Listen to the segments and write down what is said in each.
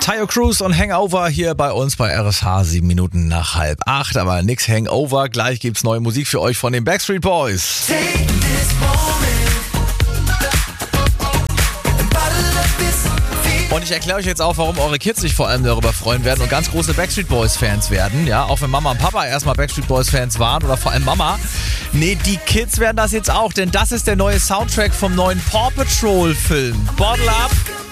Tayo Cruz und Hangover hier bei uns bei RSH, 7 Minuten nach 7:30. Aber nix Hangover, gleich gibt's neue Musik für euch von den Backstreet Boys. Und ich erkläre euch jetzt auch, warum eure Kids sich vor allem darüber freuen werden und ganz große Backstreet Boys Fans werden. Ja, auch wenn Mama und Papa erstmal Backstreet Boys Fans waren oder vor allem Mama. Nee, die Kids werden das jetzt auch, denn das ist der neue Soundtrack vom neuen Paw Patrol Film. Bottle Up.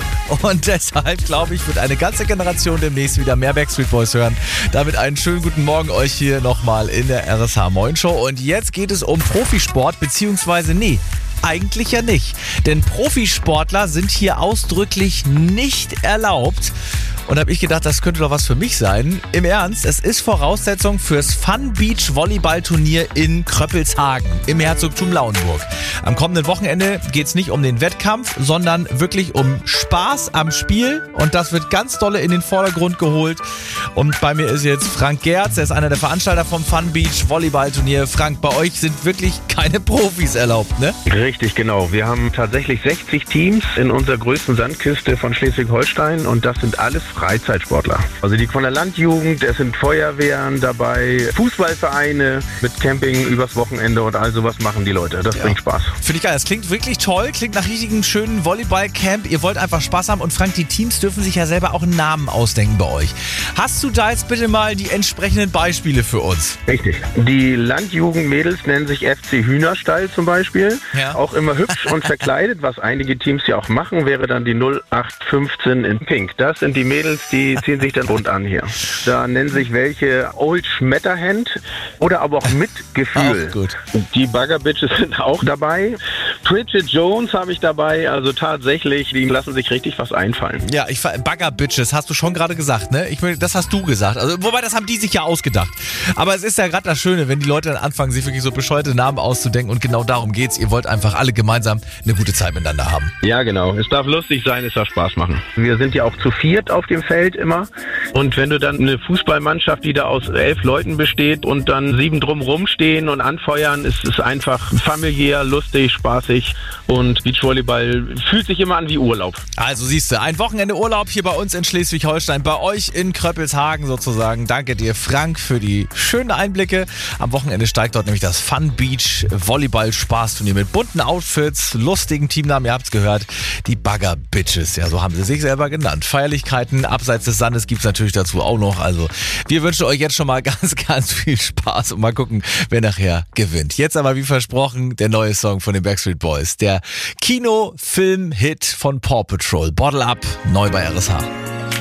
Und deshalb, glaube ich, wird eine ganze Generation demnächst wieder mehr Backstreet Boys hören. Damit einen schönen guten Morgen euch hier nochmal in der RSH Moin Show. Und jetzt geht es um Profisport, beziehungsweise eigentlich ja nicht. Denn Profisportler sind hier ausdrücklich nicht erlaubt. Und habe ich gedacht, das könnte doch was für mich sein. Im Ernst, es ist Voraussetzung fürs Fun Beach Volleyballturnier in Kröppelshagen im Herzogtum Lauenburg. Am kommenden Wochenende geht es nicht um den Wettkampf, sondern wirklich um Spaß am Spiel. Und das wird ganz dolle in den Vordergrund geholt. Und bei mir ist jetzt Frank Gerz, er ist einer der Veranstalter vom Fun Beach Volleyballturnier. Frank, bei euch sind wirklich keine Profis erlaubt, ne? Richtig, genau. Wir haben tatsächlich 60 Teams in unserer größten Sandküste von Schleswig-Holstein und das sind alles Freizeitsportler. Also die von der Landjugend, es sind Feuerwehren dabei, Fußballvereine mit Camping übers Wochenende und all sowas machen die Leute. Das bringt Spaß. Finde ich geil. Das klingt wirklich toll, klingt nach richtigen schönen Volleyballcamp. Ihr wollt einfach Spaß haben und Frank, die Teams dürfen sich ja selber auch einen Namen ausdenken bei euch. Hast du da jetzt bitte mal die entsprechenden Beispiele für uns? Richtig. Die Landjugendmädels nennen sich FC Hühnerstall zum Beispiel. Ja. Auch immer hübsch und verkleidet, was einige Teams ja auch machen, wäre dann die 0815 in Pink. Das sind die Mädels, die ziehen sich dann bunt an hier. Da nennen sich welche Old Schmetterhand oder aber auch Mitgefühl. Auch gut. Die Bugger Bitches sind auch dabei. Bridget Jones habe ich dabei, also tatsächlich, die lassen sich richtig was einfallen. Ja, Bugger Bitches, hast du schon gerade gesagt, ne? Das hast du gesagt. Also, wobei, das haben die sich ja ausgedacht. Aber es ist ja gerade das Schöne, wenn die Leute dann anfangen, sich wirklich so bescheuerte Namen auszudenken und genau darum geht's. Ihr wollt einfach alle gemeinsam eine gute Zeit miteinander haben. Ja, genau. Es darf lustig sein, es darf Spaß machen. Wir sind ja auch zu viert auf dem Feld immer. Und wenn du dann eine Fußballmannschaft, die da aus 11 Leuten besteht und dann 7 drumrum stehen und anfeuern, ist es einfach familiär, lustig, spaßig und Beachvolleyball fühlt sich immer an wie Urlaub. Also siehst du, ein Wochenende Urlaub hier bei uns in Schleswig-Holstein, bei euch in Kröppelshagen sozusagen. Danke dir, Frank, für die schönen Einblicke. Am Wochenende steigt dort nämlich das Fun Beach Volleyball-Spaßturnier mit bunten Outfits, lustigen Teamnamen, ihr habt's gehört, die Bugger Bitches. Ja, so haben sie sich selber genannt. Feierlichkeiten abseits des Sandes gibt's natürlich dazu auch noch. Also wir wünschen euch jetzt schon mal ganz, ganz viel Spaß und mal gucken, wer nachher gewinnt. Jetzt aber wie versprochen der neue Song von den Backstreet Boys. Der Kino-Film-Hit von Paw Patrol. Bottle Up, neu bei RSH.